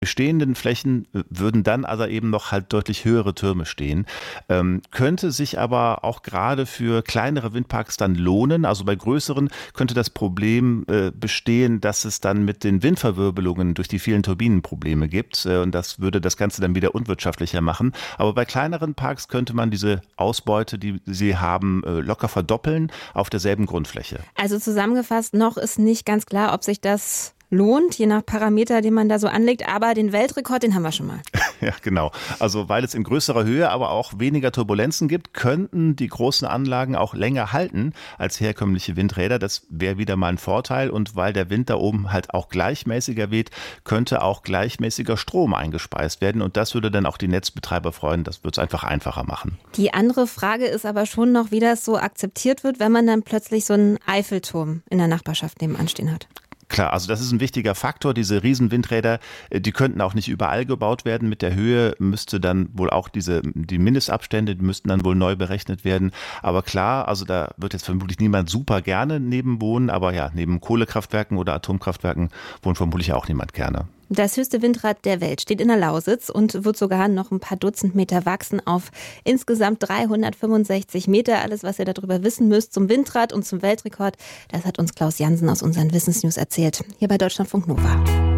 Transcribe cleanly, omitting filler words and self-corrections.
bestehenden Flächen würden dann also eben noch halt deutlich höhere Türme stehen. Könnte sich aber auch gerade für kleinere Windparks dann lohnen. Also bei größeren könnte das Problem bestehen, dass es dann mit den Windverwirbelungen durch die vielen Turbinen Probleme gibt. Und das würde das Ganze dann wieder unwirtschaftlicher machen. Aber bei kleineren Parks könnte man diese Ausbeute, die sie haben, locker verdoppeln auf derselben Grundfläche. Also zusammengefasst, noch ist nicht ganz klar, ob sich das lohnt, je nach Parameter, den man da so anlegt. Aber den Weltrekord, den haben wir schon mal. Ja, genau. Also weil es in größerer Höhe aber auch weniger Turbulenzen gibt, könnten die großen Anlagen auch länger halten als herkömmliche Windräder. Das wäre wieder mal ein Vorteil. Und weil der Wind da oben halt auch gleichmäßiger weht, könnte auch gleichmäßiger Strom eingespeist werden. Und das würde dann auch die Netzbetreiber freuen. Das würde es einfach einfacher machen. Die andere Frage ist aber schon noch, wie das so akzeptiert wird, wenn man dann plötzlich so einen Eiffelturm in der Nachbarschaft nebenan stehen hat. Klar, also das ist ein wichtiger Faktor. Diese Riesenwindräder, die könnten auch nicht überall gebaut werden. Mit der Höhe müsste dann wohl auch die Mindestabstände, die müssten dann wohl neu berechnet werden. Aber klar, also da wird jetzt vermutlich niemand super gerne neben wohnen. Aber ja, neben Kohlekraftwerken oder Atomkraftwerken wohnt vermutlich auch niemand gerne. Das höchste Windrad der Welt steht in der Lausitz und wird sogar noch ein paar Dutzend Meter wachsen auf insgesamt 365 Meter. Alles, was ihr darüber wissen müsst zum Windrad und zum Weltrekord, das hat uns Klaus Jansen aus unseren Wissensnews erzählt. Hier bei Deutschlandfunk Nova.